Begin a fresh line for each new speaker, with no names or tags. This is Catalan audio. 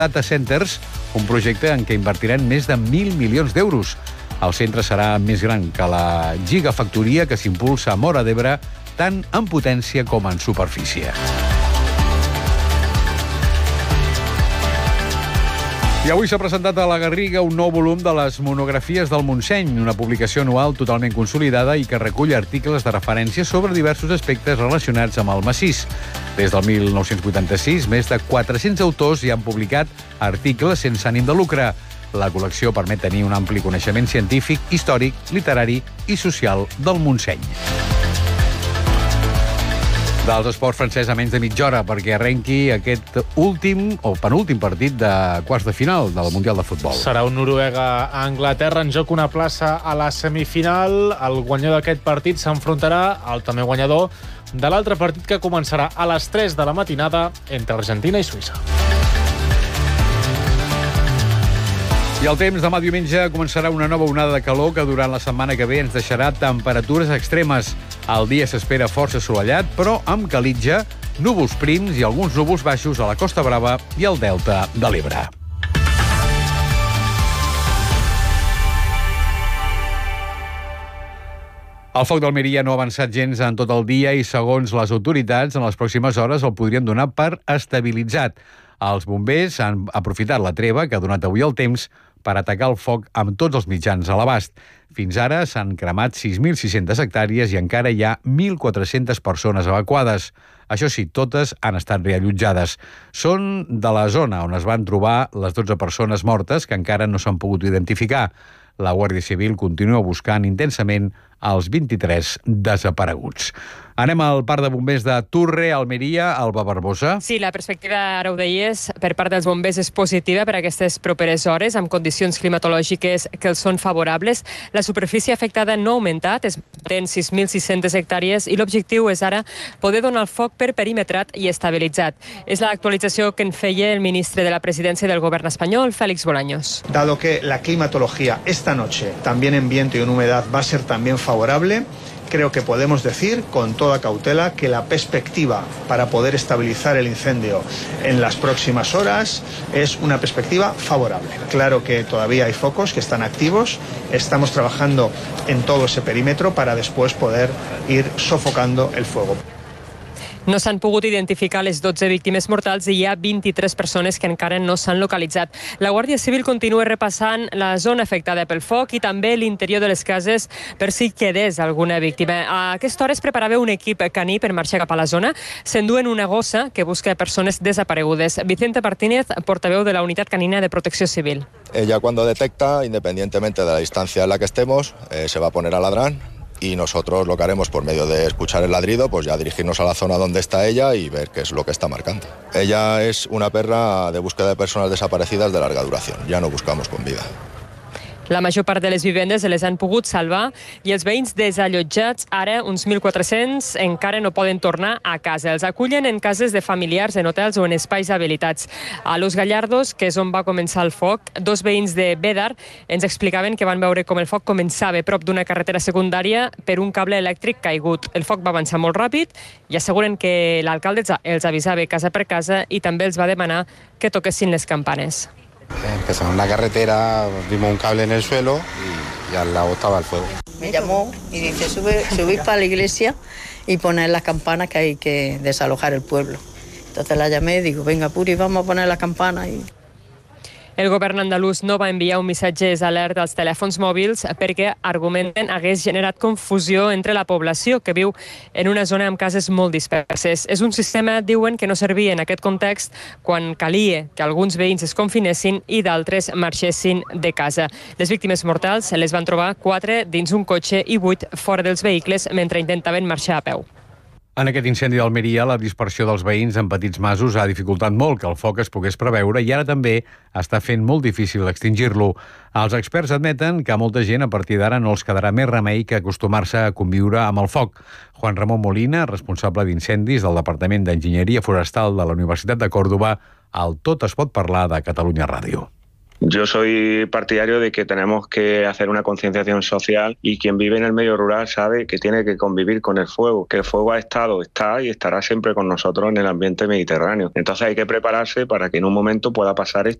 Data Centers, un projecte en què invertiran més de 1.000 milions d'euros. El centre serà més gran que la gigafactoria que s'impulsa a Móra d'Ebre, tant en potència com en superfície. I avui s'ha presentat a la Garriga un nou volum de les monografies del Montseny, una publicació anual totalment consolidada i que recull articles de referència sobre diversos aspectes relacionats amb el massís. Des del 1986, més de 400 autors hi han publicat articles sense ànim de lucre. La col·lecció permet tenir un ampli coneixement científic, històric, literari i social del Montseny. Dels esports francès a menys de mitja hora perquè arrenqui aquest últim o penúltim partit de quarts de final del Mundial de Futbol.
Serà un Noruega a Anglaterra, en joc una plaça a la semifinal. El guanyador d'aquest partit s'enfrontarà al també guanyador de l'altre partit que començarà a les 3 de la matinada entre Argentina i Suïssa.
I el temps, demà diumenge començarà una nova onada de calor que durant la setmana que ve ens deixarà temperatures extremes. El dia s'espera força assolellat, però amb calitja, núvols prims i alguns núvols baixos a la Costa Brava i al Delta de l'Ebre. El foc d'Almeria no ha avançat gens en tot el dia i, segons les autoritats, en les pròximes hores el podrien donar per estabilitzat. Els bombers han aprofitat la treva que ha donat avui el temps per atacar el foc amb tots els mitjans a l'abast. Fins ara s'han cremat 6.600 hectàrees i encara hi ha 1.400 persones evacuades. Això sí, totes han estat reallotjades. Són de la zona on es van trobar les 12 persones mortes que encara no s'han pogut identificar. La Guàrdia Civil continua buscant intensament els 23 desapareguts. Anem al parc de bombers de Turre, Almeria, Alba Barbosa.
Sí, la perspectiva, ara ho deies, per part dels bombers és positiva per a aquestes properes hores, amb condicions climatològiques que els són favorables. La superfície afectada no ha augmentat, es mantén 6.600 hectàrees i l'objectiu és ara poder donar el foc per perimetrat i estabilitzat. És l'actualització que en feia el ministre de la Presidència del Govern espanyol, Félix Bolaños.
Dado que la climatología esta noche, también en viento y en humedad, va a ser también favorable, creo que podemos decir con toda cautela que la perspectiva para poder estabilizar el incendio en las próximas horas es una perspectiva favorable. Claro que todavía hay focos que están activos, estamos trabajando en todo ese perímetro para después poder ir sofocando el fuego.
No s'han pogut identificar les 12 víctimes mortals i hi ha 23 persones que encara no s'han localitzat. La Guàrdia Civil continua repassant la zona afectada pel foc i també l'interior de les cases per si quedés alguna víctima. A aquesta hora es preparava un equip caní per marxar cap a la zona. S'enduen una gossa que busca persones desaparegudes. Vicente Martínez, portaveu de la Unitat Canina de Protecció Civil.
Ella cuando detecta, independientemente de la distancia en la que estemos, se va a poner a ladrar. Y nosotros lo que haremos por medio de escuchar el ladrido, pues ya dirigirnos a la zona donde está ella y ver qué es lo que está marcando. Ella es una perra de búsqueda de personas desaparecidas de larga duración, ya no buscamos con vida.
La major part de les vivendes les han pogut salvar i els veïns desallotjats, ara uns 1.400, encara no poden tornar a casa. Els acullen en cases de familiars, en hotels o en espais habilitats. A Los Gallardos, que és on va començar el foc, dos veïns de Bédar ens explicaven que van veure com el foc començava a prop d'una carretera secundària per un cable elèctric caigut. El foc va avançar molt ràpid i asseguren que l'alcalde els avisava casa per casa i també els va demanar que toquessin les campanes.
Empezamos en la carretera, vimos un cable en el suelo y al lado estaba el fuego.
Me llamó y dice, subid para la iglesia y poner las campanas que hay que desalojar el pueblo. Entonces la llamé y digo, venga Puri, vamos a poner las campanas.
El govern andalús no va enviar un missatge d'alert als telèfons mòbils perquè, argumenten, hagués generat confusió entre la població que viu en una zona amb cases molt disperses. És un sistema, diuen, que no servia en aquest context quan calia que alguns veïns es confinessin i d'altres marxessin de casa. Les víctimes mortals les van trobar 4 dins un cotxe i 8 fora dels vehicles mentre intentaven marxar a peu.
En aquest incendi d'Almeria, la dispersió dels veïns en petits masos ha dificultat molt que el foc es pogués preveure i ara també està fent molt difícil extingir-lo. Els experts admeten que a molta gent a partir d'ara no els quedarà més remei que acostumar-se a conviure amb el foc. Juan Ramon Molina, responsable d'incendis del Departament d'Enginyeria Forestal de la Universitat de Còrdova, al Tot es pot parlar de Catalunya Ràdio.
Yo soy partidario de que tenemos que hacer una concienciación social y quien vive en el medio rural sabe que tiene que convivir con el fuego, que el fuego ha estado, está y estará siempre con nosotros en el ambiente mediterráneo. Entonces hay que prepararse para que en un momento pueda pasar esto.